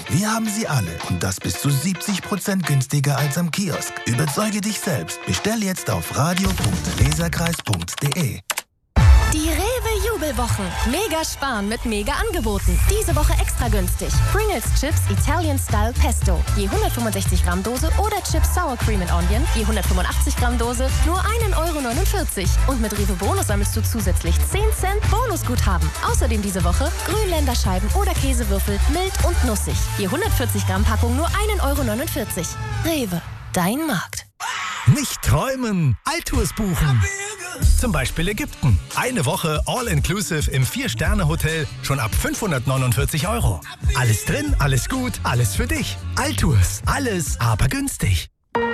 Wir haben sie alle und das bis zu 70% günstiger als am Kiosk. Überzeuge dich selbst. Bestell jetzt auf radio.leserkreis.de. Die Rewe-Jubelwochen. Mega sparen mit Mega-Angeboten. Diese Woche extra günstig. Pringles Chips Italian Style Pesto. Je 165 Gramm Dose oder Chips Sour Cream and Onion. Je 185 Gramm Dose. Nur 1,49 €. Und mit Rewe Bonus sammelst du zusätzlich 10 Cent Bonusguthaben. Außerdem diese Woche Grünländerscheiben oder Käsewürfel. Mild und nussig. Je 140 Gramm Packung nur 1,49 €. Rewe. Dein Markt. Nicht träumen, Altours buchen. Zum Beispiel Ägypten. Eine Woche All-Inclusive im 4-Sterne-Hotel schon ab 549 €. Alles drin, alles gut, alles für dich. Altours. Alles, aber günstig.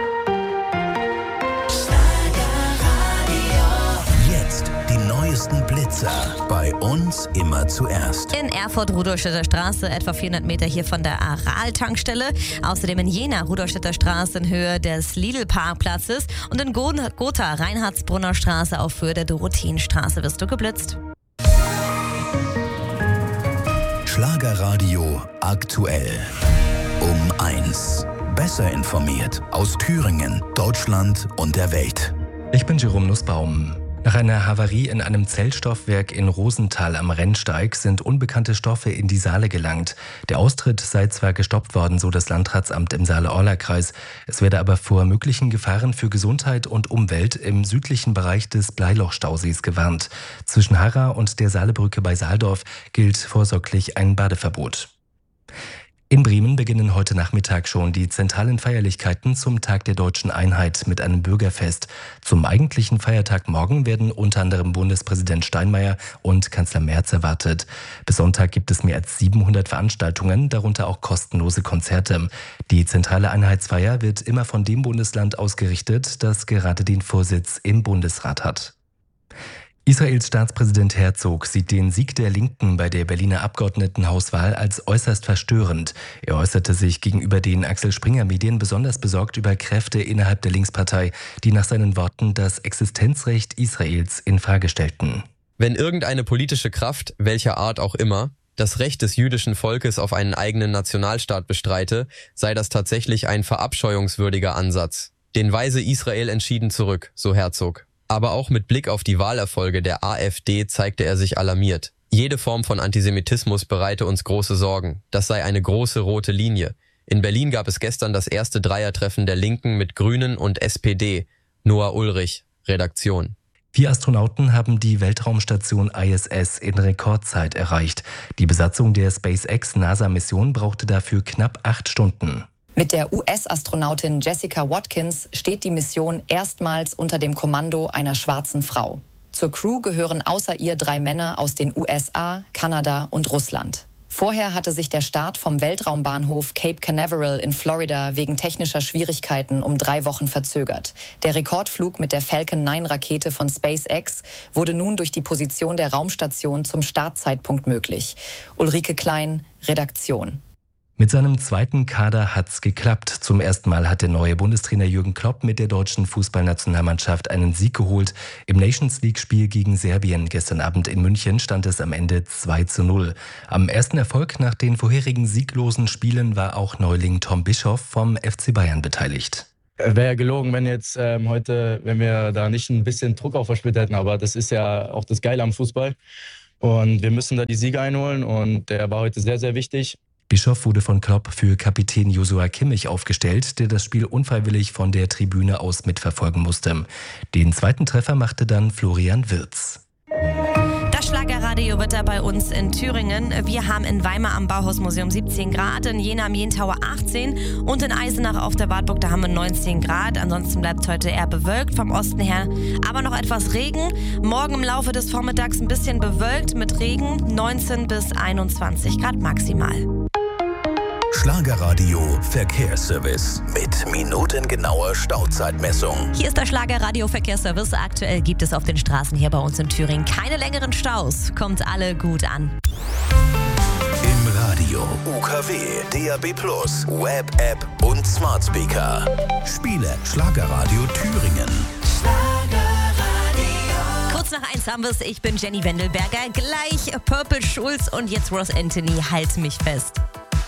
Jetzt die neuesten Blitzer. Bei uns immer zuerst. In Erfurt, Rudolstädter Straße, etwa 400 Meter hier von der Aral-Tankstelle. Außerdem in Jena, Rudolstädter Straße in Höhe des Lidl-Parkplatzes. Und in Gotha, Reinhardsbrunner Straße auf Höhe der Dorotheenstraße wirst du geblitzt. Schlagerradio aktuell. Um 1. Besser informiert aus Thüringen, Deutschland und der Welt. Ich bin Jerome Nussbaum. Nach einer Havarie in einem Zellstoffwerk in Rosenthal am Rennsteig sind unbekannte Stoffe in die Saale gelangt. Der Austritt sei zwar gestoppt worden, so das Landratsamt im Saale-Orla-Kreis. Es werde aber vor möglichen Gefahren für Gesundheit und Umwelt im südlichen Bereich des Bleilochstausees gewarnt. Zwischen Harra und der Saalebrücke bei Saaldorf gilt vorsorglich ein Badeverbot. In Bremen beginnen heute Nachmittag schon die zentralen Feierlichkeiten zum Tag der Deutschen Einheit mit einem Bürgerfest. Zum eigentlichen Feiertag morgen werden unter anderem Bundespräsident Steinmeier und Kanzler Merz erwartet. Bis Sonntag gibt es mehr als 700 Veranstaltungen, darunter auch kostenlose Konzerte. Die zentrale Einheitsfeier wird immer von dem Bundesland ausgerichtet, das gerade den Vorsitz im Bundesrat hat. Israels Staatspräsident Herzog sieht den Sieg der Linken bei der Berliner Abgeordnetenhauswahl als äußerst verstörend. Er äußerte sich gegenüber den Axel Springer Medien besonders besorgt über Kräfte innerhalb der Linkspartei, die nach seinen Worten das Existenzrecht Israels infrage stellten. Wenn irgendeine politische Kraft, welcher Art auch immer, das Recht des jüdischen Volkes auf einen eigenen Nationalstaat bestreite, sei das tatsächlich ein verabscheuungswürdiger Ansatz. Den weise Israel entschieden zurück, so Herzog. Aber auch mit Blick auf die Wahlerfolge der AfD zeigte er sich alarmiert. Jede Form von Antisemitismus bereite uns große Sorgen. Das sei eine große rote Linie. In Berlin gab es gestern das erste Dreiertreffen der Linken mit Grünen und SPD. Noah Ulrich, Redaktion. 4 Astronauten haben die Weltraumstation ISS in Rekordzeit erreicht. Die Besatzung der SpaceX-NASA-Mission brauchte dafür knapp 8 Stunden. Mit der US-Astronautin Jessica Watkins steht die Mission erstmals unter dem Kommando einer schwarzen Frau. Zur Crew gehören außer ihr 3 Männer aus den USA, Kanada und Russland. Vorher hatte sich der Start vom Weltraumbahnhof Cape Canaveral in Florida wegen technischer Schwierigkeiten um 3 Wochen verzögert. Der Rekordflug mit der Falcon 9 Rakete von SpaceX wurde nun durch die Position der Raumstation zum Startzeitpunkt möglich. Ulrike Klein, Redaktion. Mit seinem zweiten Kader hat's geklappt. Zum ersten Mal hat der neue Bundestrainer Jürgen Klopp mit der deutschen Fußballnationalmannschaft einen Sieg geholt. Im Nations-League-Spiel gegen Serbien gestern Abend in München stand es am Ende 2:0. Am ersten Erfolg nach den vorherigen sieglosen Spielen war auch Neuling Tom Bischoff vom FC Bayern beteiligt. Wäre ja gelogen, wenn jetzt heute, wenn wir da nicht ein bisschen Druck aufverspürt hätten. Aber das ist ja auch das Geile am Fußball. Und wir müssen da die Siege einholen und der war heute sehr, sehr wichtig. Bischoff wurde von Klopp für Kapitän Joshua Kimmich aufgestellt, der das Spiel unfreiwillig von der Tribüne aus mitverfolgen musste. Den zweiten Treffer machte dann Florian Wirtz. Das Schlagerradio wird da bei uns in Thüringen. Wir haben in Weimar am Bauhausmuseum 17 Grad, in Jena am Jentauer 18 und in Eisenach auf der Wartburg, da haben wir 19 Grad. Ansonsten bleibt heute eher bewölkt vom Osten her, aber noch etwas Regen. Morgen im Laufe des Vormittags ein bisschen bewölkt mit Regen, 19 bis 21 Grad maximal. Schlagerradio Verkehrsservice mit minutengenauer Stauzeitmessung. Hier ist der Schlagerradio Verkehrsservice. Aktuell gibt es auf den Straßen hier bei uns in Thüringen keine längeren Staus. Kommt alle gut an. Im Radio, UKW, DAB+, Web-App und Smart Speaker. Spiele Schlagerradio Thüringen. Kurz nach 1 haben wir es. Ich bin Jenny Wendelberger. Gleich Purple Schulz und jetzt Ross Anthony. Halt mich fest.